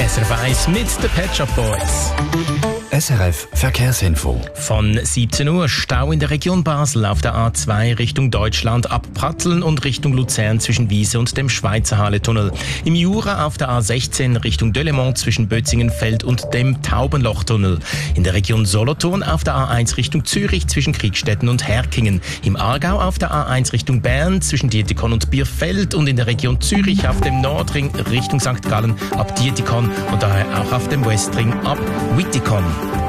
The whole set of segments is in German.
SRF 1 mit den Pet Shop Boys. SRF Verkehrsinfo. Von 17 Uhr Stau in der Region Basel auf der A2 Richtung Deutschland ab Pratteln und Richtung Luzern zwischen Wiese und dem Schweizer Halletunnel. Im Jura auf der A16 Richtung Delemont zwischen Bötzingenfeld und dem Taubenlochtunnel. In der Region Solothurn auf der A1 Richtung Zürich zwischen Kriegstetten und Herkingen. Im Aargau auf der A1 Richtung Bern zwischen Dietikon und Bierfeld und in der Region Zürich auf dem Nordring Richtung St. Gallen ab Dietikon und daher auch auf dem Westring ab Wittikon.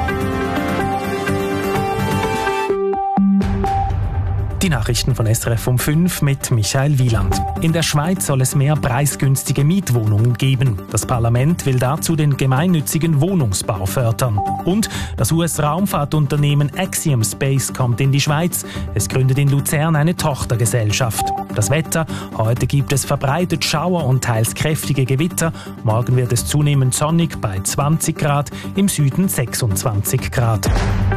Die Nachrichten von SRF um 5 mit Michael Wieland. In der Schweiz soll es mehr preisgünstige Mietwohnungen geben. Das Parlament will dazu den gemeinnützigen Wohnungsbau fördern. Und das US-Raumfahrtunternehmen Axiom Space kommt in die Schweiz. Es gründet in Luzern eine Tochtergesellschaft. Das Wetter: Heute gibt es verbreitet Schauer und teils kräftige Gewitter. Morgen wird es zunehmend sonnig bei 20 Grad, im Süden 26 Grad.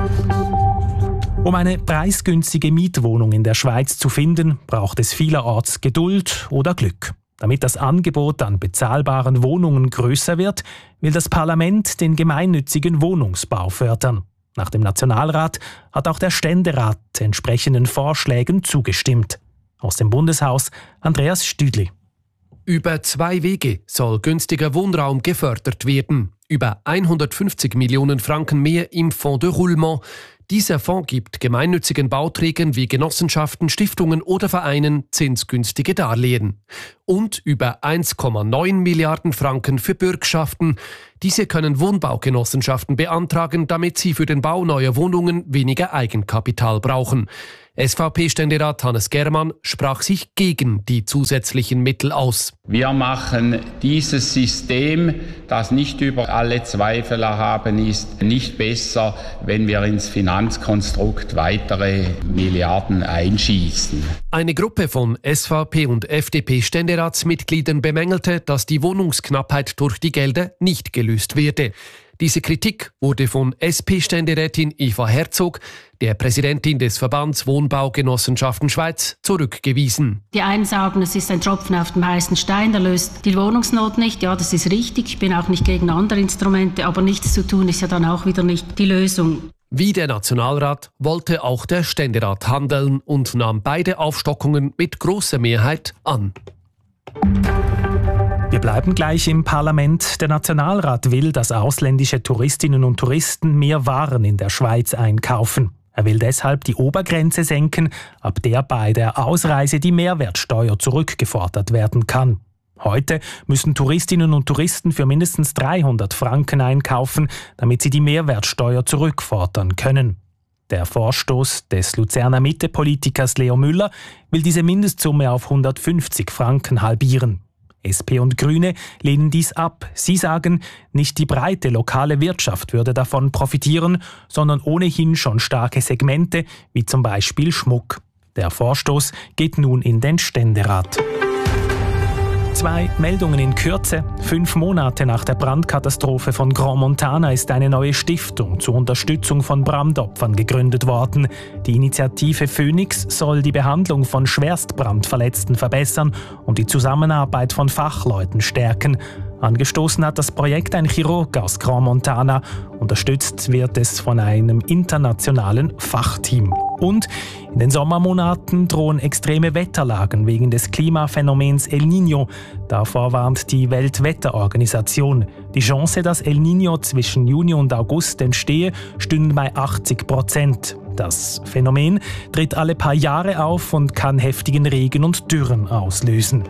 Um eine preisgünstige Mietwohnung in der Schweiz zu finden, braucht es vielerorts Geduld oder Glück. Damit das Angebot an bezahlbaren Wohnungen größer wird, will das Parlament den gemeinnützigen Wohnungsbau fördern. Nach dem Nationalrat hat auch der Ständerat entsprechenden Vorschlägen zugestimmt. Aus dem Bundeshaus Andreas Stüdli. Über 2 Wege soll günstiger Wohnraum gefördert werden. Über 150 Millionen Franken mehr im Fonds de Roulement. Dieser Fonds gibt gemeinnützigen Bauträgern wie Genossenschaften, Stiftungen oder Vereinen zinsgünstige Darlehen. Und über 1,9 Milliarden Franken für Bürgschaften. Diese können Wohnbaugenossenschaften beantragen, damit sie für den Bau neuer Wohnungen weniger Eigenkapital brauchen. SVP-Ständerat Hannes Germann sprach sich gegen die zusätzlichen Mittel aus. Wir machen dieses System, das nicht über alle Zweifel erhaben ist, nicht besser, wenn wir ins Finanzkonstrukt weitere Milliarden einschießen. Eine Gruppe von SVP- und FDP-Ständeratsmitgliedern bemängelte, dass die Wohnungsknappheit durch die Gelder nicht gelöst werde. Diese Kritik wurde von SP-Ständerätin Eva Herzog, der Präsidentin des Verbands Wohnbaugenossenschaften Schweiz, zurückgewiesen. Die einen sagen, es ist ein Tropfen auf dem heißen Stein, der löst die Wohnungsnot nicht. Ja, das ist richtig. Ich bin auch nicht gegen andere Instrumente, aber nichts zu tun ist ja dann auch wieder nicht die Lösung. Wie der Nationalrat wollte auch der Ständerat handeln und nahm beide Aufstockungen mit großer Mehrheit an. Wir bleiben gleich im Parlament. Der Nationalrat will, dass ausländische Touristinnen und Touristen mehr Waren in der Schweiz einkaufen. Er will deshalb die Obergrenze senken, ab der bei der Ausreise die Mehrwertsteuer zurückgefordert werden kann. Heute müssen Touristinnen und Touristen für mindestens 300 Franken einkaufen, damit sie die Mehrwertsteuer zurückfordern können. Der Vorstoß des Luzerner Mitte-Politikers Leo Müller will diese Mindestsumme auf 150 Franken halbieren. SP und Grüne lehnen dies ab. Sie sagen, nicht die breite lokale Wirtschaft würde davon profitieren, sondern ohnehin schon starke Segmente, wie zum Beispiel Schmuck. Der Vorstoß geht nun in den Ständerat. 2 Meldungen in Kürze. 5 Monate nach der Brandkatastrophe von Grand Montana ist eine neue Stiftung zur Unterstützung von Brandopfern gegründet worden. Die Initiative Phoenix soll die Behandlung von Schwerstbrandverletzten verbessern und die Zusammenarbeit von Fachleuten stärken. Angestoßen hat das Projekt ein Chirurg aus Grand Montana. Unterstützt wird es von einem internationalen Fachteam. Und in den Sommermonaten drohen extreme Wetterlagen wegen des Klimaphänomens El Niño. Davor warnt die Weltwetterorganisation. Die Chance, dass El Niño zwischen Juni und August entstehe, stünde bei 80%. Das Phänomen tritt alle paar Jahre auf und kann heftigen Regen und Dürren auslösen.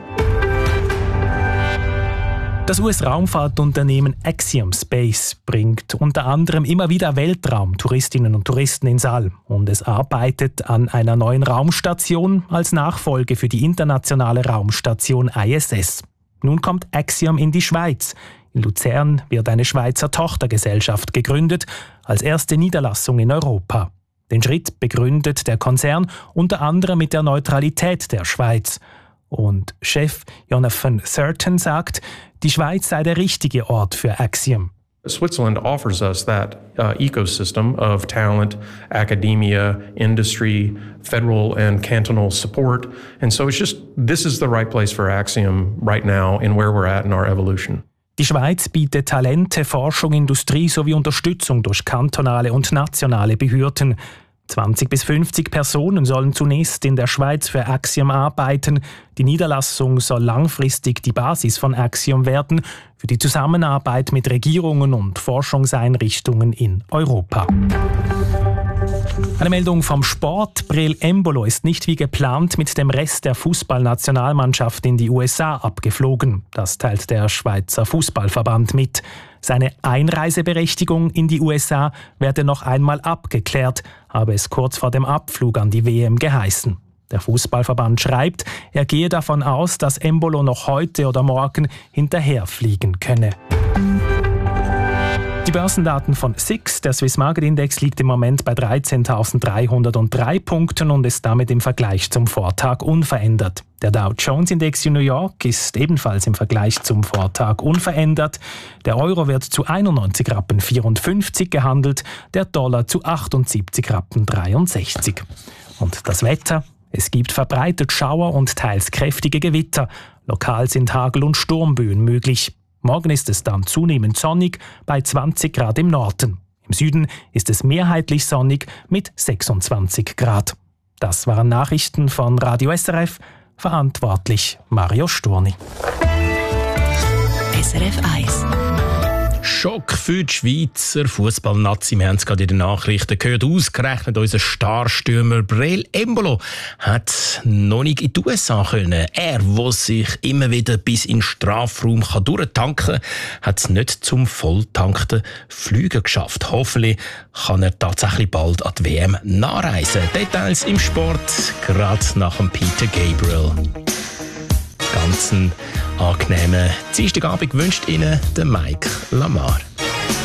Das US-Raumfahrtunternehmen Axiom Space bringt unter anderem immer wieder Weltraumtouristinnen und Touristen ins All und es arbeitet an einer neuen Raumstation als Nachfolge für die internationale Raumstation ISS. Nun kommt Axiom in die Schweiz. In Luzern wird eine Schweizer Tochtergesellschaft gegründet, als erste Niederlassung in Europa. Den Schritt begründet der Konzern unter anderem mit der Neutralität der Schweiz. Und Chef Jonathan Thurton sagt, die Schweiz sei der richtige Ort für Axiom. Switzerland offers us that ecosystem of talent, academia, industry, federal and cantonal support. And so this is the right place for Axiom right now and where we're at in our evolution. Die Schweiz bietet Talente, Forschung, Industrie sowie Unterstützung durch kantonale und nationale Behörden. 20 bis 50 Personen sollen zunächst in der Schweiz für Axiom arbeiten. Die Niederlassung soll langfristig die Basis von Axiom werden für die Zusammenarbeit mit Regierungen und Forschungseinrichtungen in Europa. Eine Meldung vom Sport. Breel Embolo ist nicht wie geplant mit dem Rest der Fußballnationalmannschaft in die USA abgeflogen. Das teilt der Schweizer Fußballverband mit. Seine Einreiseberechtigung in die USA werde noch einmal abgeklärt, habe es kurz vor dem Abflug an die WM geheißen. Der Fußballverband schreibt, er gehe davon aus, dass Embolo noch heute oder morgen hinterherfliegen könne. Die Börsendaten von SIX, der Swiss Market Index, liegt im Moment bei 13.303 Punkten und ist damit im Vergleich zum Vortag unverändert. Der Dow Jones Index in New York ist ebenfalls im Vergleich zum Vortag unverändert. Der Euro wird zu 91,54 Rappen gehandelt, der Dollar zu 78,63 Rappen. Und das Wetter? Es gibt verbreitet Schauer und teils kräftige Gewitter. Lokal sind Hagel- und Sturmböen möglich. Morgen ist es dann zunehmend sonnig bei 20 Grad im Norden. Im Süden ist es mehrheitlich sonnig mit 26 Grad. Das waren Nachrichten von Radio SRF. Verantwortlich Mario Sturni. SRF 1. Schock für die Schweizer Fußballnazi. Wir haben es gerade in den Nachrichten gehört. Ausgerechnet unser Starstürmer Breel Embolo hat noch nicht in die USA können. Er, der sich immer wieder bis in den Strafraum durchtanken kann, hat es nicht zum volltankten Flügen geschafft. Hoffentlich kann er tatsächlich bald an die WM nachreisen. Details im Sport, gerade nach dem Peter Gabriel. Ganz einen angenehmen Dienstagabend wünscht Ihnen der Mike Lamar.